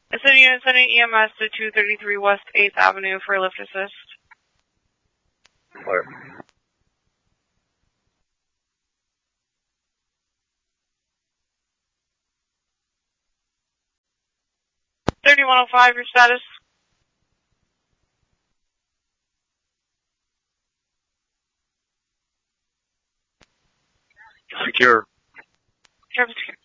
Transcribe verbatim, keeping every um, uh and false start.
A city unit sending E M S to two thirty-three West eighth Avenue for a lift assist. Where? thirty-one oh five, your status? Secure. Traffic secure.